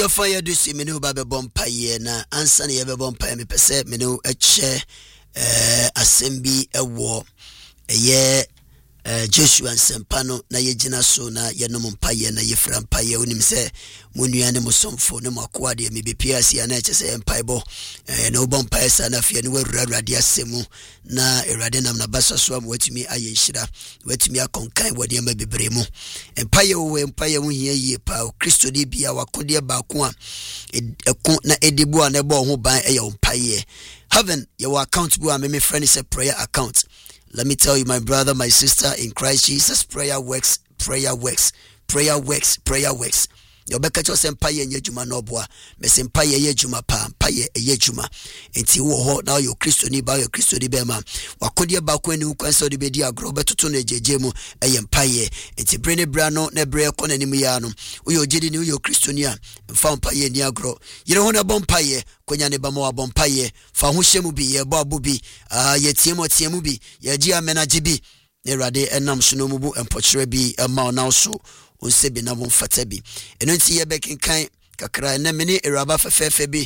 Enti ofanya do si me no ba be bompaye na ansa na ye be bompaye me pese me no eche asembi ewo eye Joshua Nsempano na yegina so na yenom mpaye na yefra mpaye onim se monua ne mosomfo ne makoa de me bepia sia na eche se mpaibo na obon mpaye sa na afia ne wawura asemu na erade nam na basa so am watumi aye nhira watumi akonkan wode ma bebre mu mpaye wo mpaye wo hia yie pa Kristo de bia wakode baako a ekon na edibu a na bo ho ban eye mpaye heaven your account bu a me friend is a prayer account. Let me tell you, my brother, my sister, in Christ Jesus, prayer works, prayer works, prayer works, prayer works. Your beka cho sempaye nye juma nobwa, me sempaye ye juma pa, paye ye juma. Enti wo ho now your Kristo ni ba your Kristo di bema. Wakodi ba ko ni ukwanso di bedi agro betutu na jejemu eye mpaye. Enti brene brano na bre ko na nimu ya no. Uyo jedi ni uyo Kristo ni a mfa mpaye ni agro. Yire ho na bom paye konya ne ba mo bom paye. Fa ho hyemu bi ye bo abubi. Ye tiemu bi. Ye ji amena jibi. Ne rade enam so no mubu empochire bi ma na so. Unsebi na mfata bi eno nti ye bekenkan kakra na meni eraba fefefe bi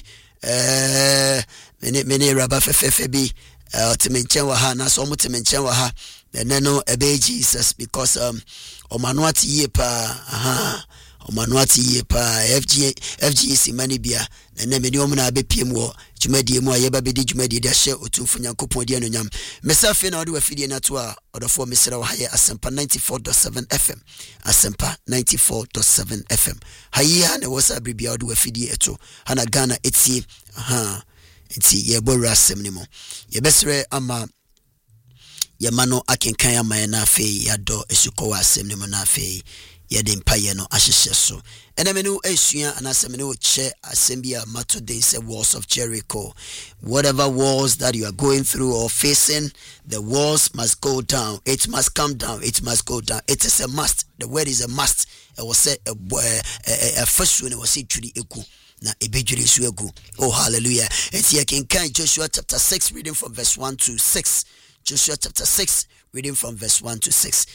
meni eraba fefefe bi otimenchen wa ha na so mutemenchen wa ha no ebe Jesus because omanu ati ye pa omanu ati ye pa FGC mani bia na meni omuna abepiem wo dwumadi mu aye ba bedi dwumadi da hye otumfo nyankopon di anonyam mesafe na ode wafidie na to a odofo mesra wa haye Asempa 94.7 FM Asempa 94.7 FM haye na wasa bribia ode wafidie eto hana Ghana etie enti ye bo rasem ni mo ye besre ama ye mano akenkan ama na afi yado esuko wa asem ni mo na afi yede mpaye no ahyehye so enemenu esua anasemenu che asembia mato dey say walls of Jericho. Whatever walls that you are going through or facing, the walls must go down. It must come down. It must go down. It is a must. The word is a must. It was say a first one was say truly eku na ebejuri su egu. Oh hallelujah. It's here can Joshua chapter 6 reading from verse 1 to 6. Joshua chapter 6 reading from verse 1 to 6.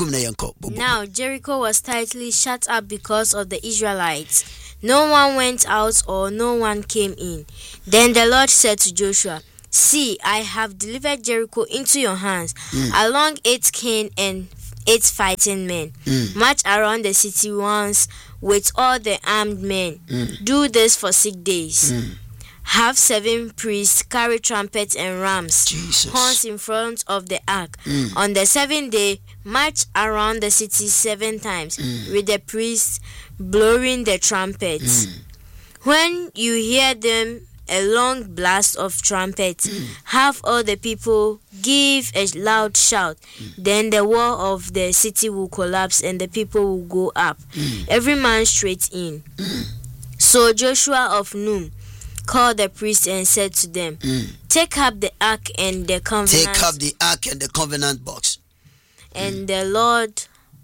Now Jericho was tightly shut up because of the Israelites. No one went out or no one came in. Then the Lord said to Joshua, "See, I have delivered Jericho into your hands. Along its king and its fighting men. March around the city once with all the armed men. Do this for 6 days. Have 7 priests carry trumpets and rams, horns in front of the ark. On the 7th day, march around the city 7 times with the priests blowing the trumpets. When you hear them, a long blast of trumpets, have all the people give a loud shout. Then the wall of the city will collapse and the people will go up, every man straight in. So Joshua of Nun called the priests and said to them, Take up the ark and the covenant. Take up the ark and the covenant box. And the Lord,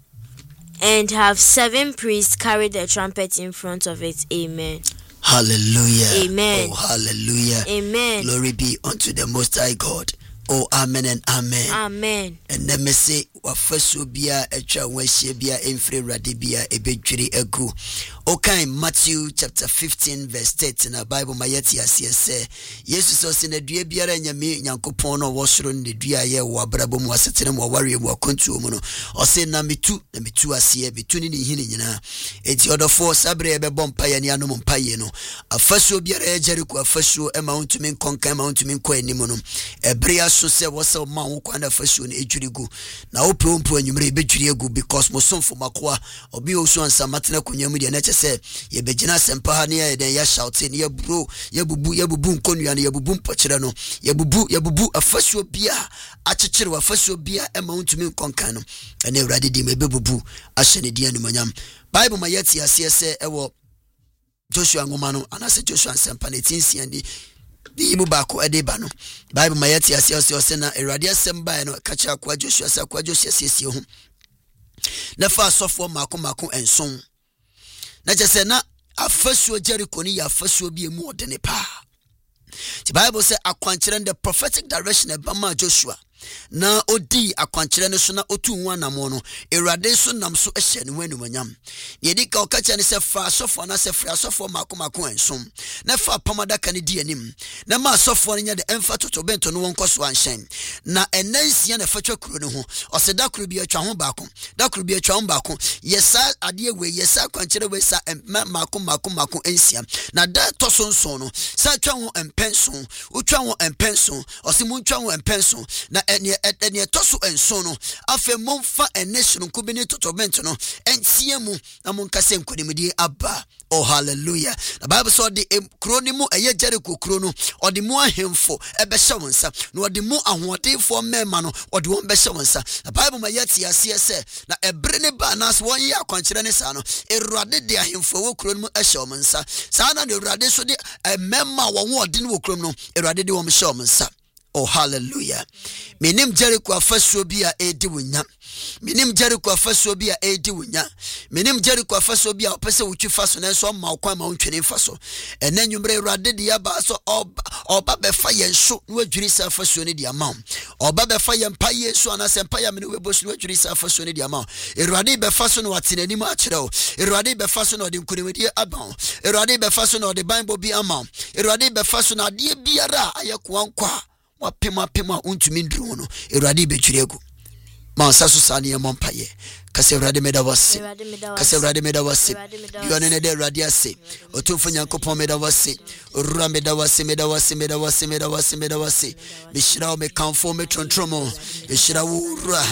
and have 7 priests carry the trumpet in front of it. Amen. Hallelujah. Amen. Oh, hallelujah. Amen. Glory be unto the Most High God. Oh, amen and amen. Amen. And let me say, wafasu bia etwa wahye bia emfre rade bia ebedwiri egu. Okay, Matthew chapter 15 verse 13 na Bible mayeti asese. Jesus so na dua biara nyame nyankopon no wosoro ne dua ye wo abrabo mu asetene mu ware mu akontuo mu no. O se na metu ase betu ni hini nyina. Enti odofo sabre ebe bompa ye ne anom mpa ye no. Afasu biara Jericho afasu ema untumi nkonkan ema untumi nkɔ anim no. Ebrea so se wose ma wo kwa na afasu no ejurigu. Na opompo anyumre ebedwiri egu because mosomfo makoa obi osu ansa matena konyamu de na say ye begina sempa ha ne ye den ya shouting ye bro ye bubu nkonua ne ye bubu mpokire no ye bubu afasuo bia akekere wa afasuo bia ema untumi nkonkan no ene urade di me bebubu ahye ne di anumanyam Bible ma yeti asese ewo Joshua ngoma no anase Joshua sempa ne tinsia ndi yimu bako edeba no Bible ma yeti asese na urade asemba no kacha kwa Joshua sa kwa Joshua siesie ho na fa sofo mako enson na jese na afasuo Jericho ni ya afasuo bi emu odene pa. The Bible say akwankyere the prophetic direction ebama Joshua na odi akwankyere ne so na otu nwa namo no Awurade so nam so ehye ne wani wanyam ye di ka okacha ne se fa asofo na se fra asofo mako ensom na fa pamadaka ne di anim na ma asofo ne nya de emfa totobento no won koso anhyen na enansia na fatwa kuro ne ho oseda kuro bi atwa ho baako da kuro bi atwa ho baako yesa ade we yesa akwankyere we sa mako ensia na da toso nso no sa atwa ho empenso utwa ho empenso osimu ntwa ho empenso na ene toso enso no afa momfa enation ko bi ne totobento no ensia mu na monkase nkodimdi aba. Oh hallelujah. The Bible said the kronimu eye Jericho krono or the mu ahemfo ebehye wonsa na or the mu ahodenfo mema no or the won behye wonsa. The Bible ma yeti ase se na ebre ne ba nas won ye akwankyere ne sa no Awurade de ahemfo wo kronimu ehye wonsa sa na Awurade so de mema wo ho ode ne wo kronom no Awurade de wo hye wonsa. Oh hallelujah. Minim Jericho afasuo bi a edi wonya. Minim Jericho afasuo bi a edi wonya. Minim Jericho afasuo bi a opese wutwi faso na so ma okwan ma wontwene faso. Ena nwumre Awurade de ya ba so oba befa yenso no adwiri sa afasuo ne de ama. Oba befa yempa Yesu anase mpa ya me no webosu no adwiri sa afasuo ne de ama. Awurade befa so no watenanim a kyerɛ o. Awurade befa so no de nkunimdi aba. Awurade befa so no de Bible bi ama. Awurade befa so no ade biara ayekwankwa wapema untumi ndru no Awurade betwiregu ma saso sane mompaye kase Awurade meda wase kase Awurade meda wase yone ne de Awurade ase otumfo Nyankopɔn meda wase ora meda wase mishira o me kamfo me trontromo mishira wo ura